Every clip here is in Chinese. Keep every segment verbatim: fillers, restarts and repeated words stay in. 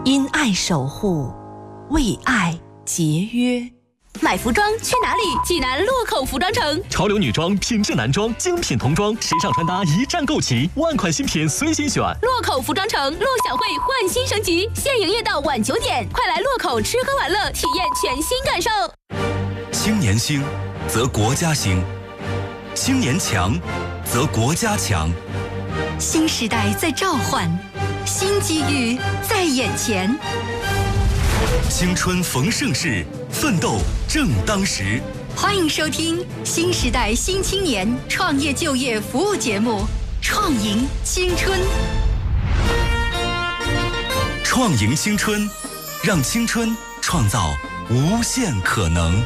因爱守护，为爱节约。 买服装去哪里？济南洛口服装城， 潮流女装、品质男装、精品童装、时尚穿搭一站购齐，万款新品随心选。 洛口服装城，陆小慧焕新升级，现营业到晚九点，快来洛口吃喝玩乐，体验全新感受。 青年兴，则国家兴；青年强，则国家强。 新时代在召唤，新机遇在眼前。 青春逢盛世，奋斗正当时。 欢迎收听新时代新青年创业就业服务节目《创迎青春》。 创迎青春，让青春创造无限可能。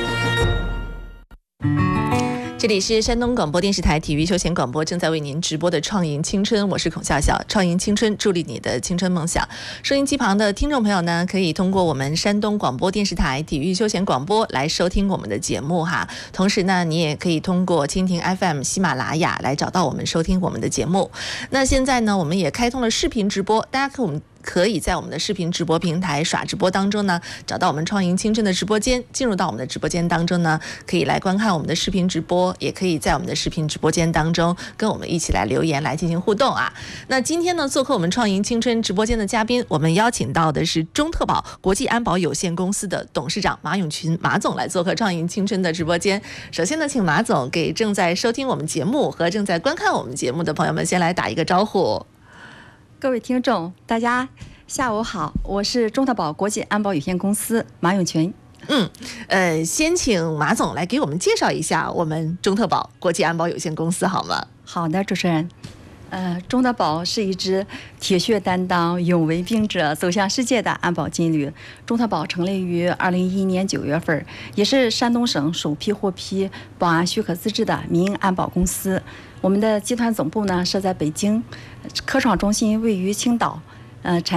这里是山东广播电视台体育休闲广播正在为您直播的创迎青春，我是孔笑笑。创迎青春，助力你的青春梦想。收音机旁的听众朋友呢，可以通过我们山东广播电视台体育休闲广播来收听我们的节目哈。同时呢，你也可以通过蜻蜓 F M、喜马拉雅来找到我们收听我们的节目。那现在呢，我们也开通了视频直播，大家可我们。可以在我们的视频直播平台耍直播当中呢，找到我们创迎青春的直播间，进入到我们的直播间当中呢，可以来观看我们的视频直播，也可以在我们的视频直播间当中跟我们一起来留言来进行互动啊。那今天呢，做客我们创迎青春直播间的嘉宾，我们邀请到的是中特保国际安保有限公司的董事长马永群马总来做客创迎青春的直播间。首先呢，请马总给正在收听我们节目和正在观看我们节目的朋友们先来打一个招呼。 各位听众，大家下午好，我是中特保国际安保有限公司马永群。 嗯，呃，先请马总来给我们介绍一下我们中特保国际安保有限公司好吗？ 好的，主持人。呃，中特保是一支铁血担当、勇为并者、走向世界的安保劲旅。中特保成立于二零一一年九月份，也是山东省首批获批保安许可资质的民营安保公司。我们的集团总部呢设在北京，科创中心位于青岛，呃，产